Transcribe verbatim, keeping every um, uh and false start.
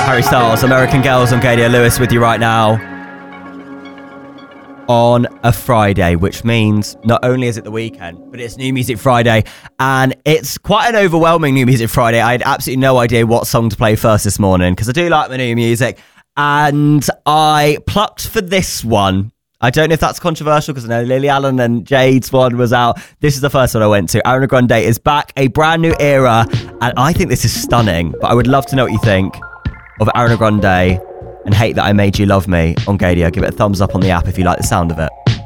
Harry Styles, American Girls on Gadio Lewis with you right now on a Friday, which means not only is it the weekend, but it's New Music Friday, and it's quite an overwhelming New Music Friday. I had absolutely no idea what song to play first this morning, because I do like my new music, and I plucked for this one. I don't know if that's controversial, because I know Lily Allen and Jade's one was out. This is the first one I went to. Ariana Grande is back, a brand new era, and I think this is stunning, but I would love to know what you think of Ariana Grande and Hate That I Made You Love Me on Gadio. Give it a thumbs up on the app if you like the sound of it.